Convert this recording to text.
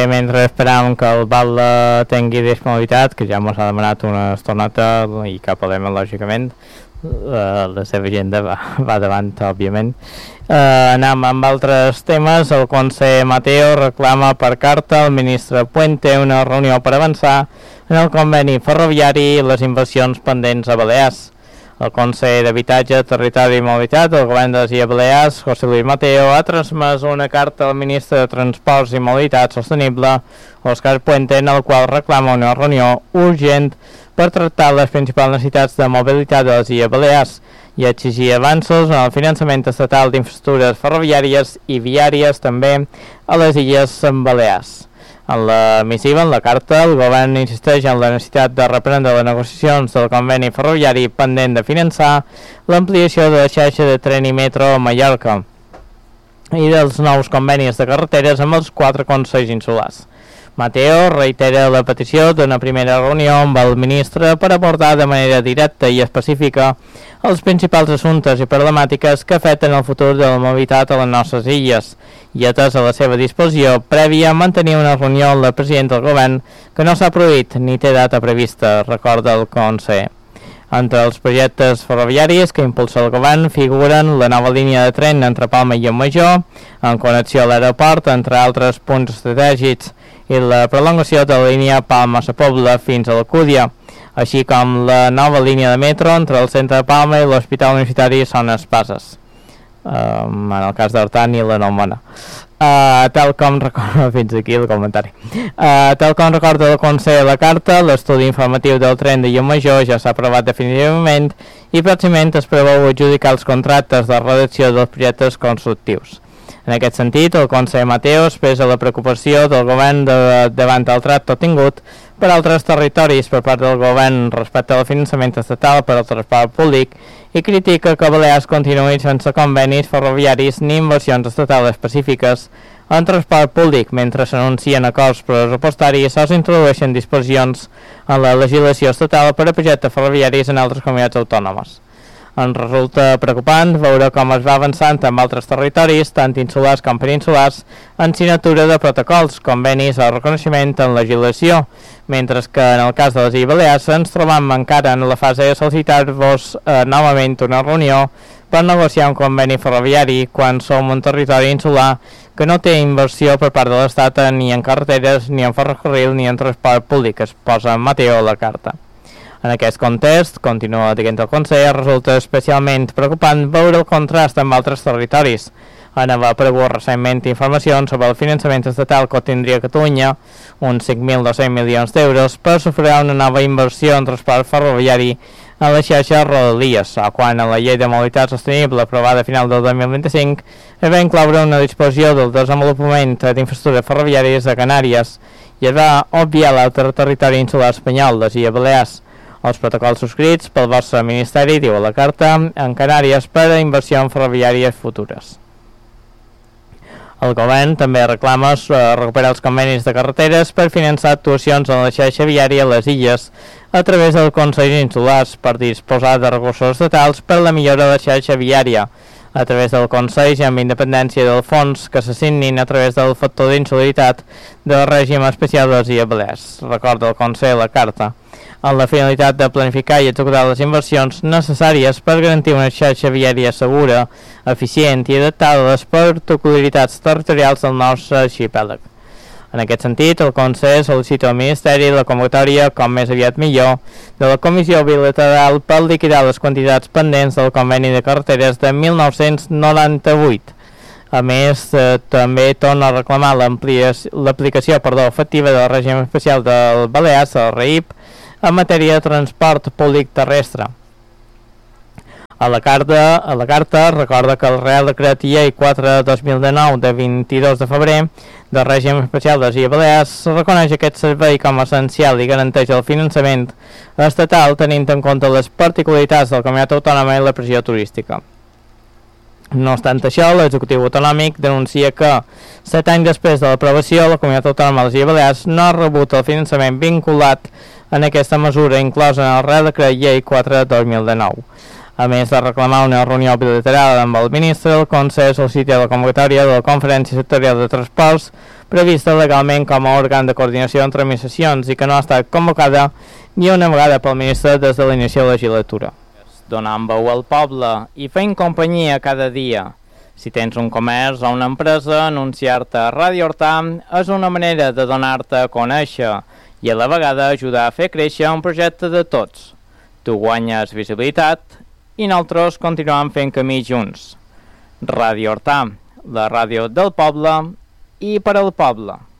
Mentre esperàvem que el Batlle tingui disponibilitat, que ja ens ha demanat una estoneta i cap a l'EMA, lògicament, la seva agenda va davant, òbviament. Anem amb altres temes. El conseller Mateo reclama per carta al ministre Puente una reunió per avançar en el conveni ferroviari i les inversions pendents a Balears. El conseller d'Habitatge, Territori i Mobilitat del govern de les Illes Balears, José Luis Mateo, ha transmès una carta al ministre de Transports i Mobilitat Sostenible, Óscar Puente, en el qual reclama una reunió urgent per tractar les principals necessitats de mobilitat de les Illes Balears i exigir avanços en el finançament estatal d'infraestructures ferroviàries i viàries també a les Illes Balears. En la missiva, en la carta, el govern insisteix en la necessitat de reprendre les negociacions del conveni ferroviari pendent de finançar l'ampliació de la xarxa de tren i metro a Mallorca i dels nous convenis de carreteres amb els 4 consells insulars. Mateo reitera la petició d'una primera reunió amb el ministre per abordar de manera directa i específica els principals assumptes i problemàtiques que afecten el futur de la mobilitat a les nostres illes i atès a la seva disposició prèvia a mantenir una reunió amb la presidenta del govern que no s'ha produït ni té data prevista, recorda el conseller. Entre els projectes ferroviaris que impulsa el govern figuren la nova línia de tren entre Palma i Montmajor, en connexió a l'aeroport, entre altres punts estratègics, i la prolongació de la línia Palma-Sa Pobla fins a l'Alcúdia, així com la nova línia de metro entre el centre de Palma i l'Hospital Universitari Son Espases, en el cas d'Hortán i la Nomona. Tal com recorda fins aquí el comentari. Tal com recorda el Consell de la Carta, l'estudi informatiu del tren de Llucmajor ja s'ha aprovat definitivament i pròximament es preveu adjudicar els contractes de redacció dels projectes constructius. En aquest sentit, el conseller Mateo expressa la preocupació del govern davant el tracte obtingut per altres territoris per part del govern respecte al finançament estatal per al transport públic i critica que Balears continuï sense convenis ferroviaris ni inversions estatals específiques en transport públic, mentre s'anuncien acords pressupostaris o s'introdueixen disposicions en la legislació estatal per a projectes ferroviaris en altres comunitats autònomes. Ens resulta preocupant veure com es va avançant amb altres territoris, tant insulars com peninsulars, en signatura de protocols, convenis o reconeixement en legislació, mentre que en el cas de les Illes Balears ens trobam encara en la fase de sol·licitar-vos novament una reunió per negociar un conveni ferroviari quan som un territori insular que no té inversió per part de l'Estat ni en carreteres, ni en ferrocarril, ni en transport públic, es posa Mateo a la carta. En aquest context, continua dient el conseller, resulta especialment preocupant veure el contrast amb altres territoris. En haver aparegut recentment informacions sobre el finançament estatal que tindria Catalunya, uns 5.200 milions d'euros, per sufragar una nova inversió en transport ferroviari en la xarxa Rodalies, o quan en la llei de mobilitat sostenible aprovada a final del 2025 es va incloure una disposició del desenvolupament d'infraestructures ferroviàries a Canàries i es va obviar l'altre territori insular espanyol, les Illes Balears. Els protocols subscrits pel vostre ministeri, diu a la carta, en Canàries per a inversions ferroviàries futures. El govern també reclama recuperar els convenis de carreteres per finançar actuacions en la xarxa viària a les illes a través dels consells insulars per disposar de recursos estatals per a la millora de la xarxa viària a través del Consell i amb independència del fons que s'assignin a través del factor d'insularitat del règim especial de les Illes Balears, recorda el Consell a la carta, amb la finalitat de planificar i executar les inversions necessàries per garantir una xarxa viària segura, eficient i adaptada a les particularitats territorials del nostre arxipèlag. En aquest sentit, el Consell sol·licita al Ministeri la convocatòria, com més aviat millor, de la Comissió Bilateral per liquidar les quantitats pendents del conveni de carreteres de 1998. A més, també torna a reclamar l'aplicació efectiva del règim especial del Balears, el REIP, en matèria de transport públic terrestre. A la carta recorda que el Real Decret Llei 4/2019 de 22 de febrer del règim especial de les Illes Balears reconeix aquest servei com a essencial i garanteix el finançament estatal tenint en compte les particularitats de la comunitat autònoma i la pressió turística. No obstant això, l'executiu autonòmic denuncia que 7 anys després de l'aprovació, la comunitat autònoma de les Illes Balears no ha rebut el finançament vinculat en aquesta mesura inclosa en el Real Decret Llei 4/2019. A més de reclamar una reunió bilateral amb el ministre, el Consell sol·licita la convocatòria de la Conferència Sectorial de Transports prevista legalment com a òrgan de coordinació entre administracions i que no ha estat convocada ni una vegada pel ministre des de l'inici de la legislatura. Donant veu al poble i fent companyia cada dia. Si tens un comerç o una empresa, anunciar-te a Ràdio Hortà és una manera de donar-te a conèixer i a la vegada ajudar a fer créixer un projecte de tots. Tu guanyes visibilitat i nosaltres continuem fent camí junts. Ràdio Hortà, la ràdio del poble i per al poble.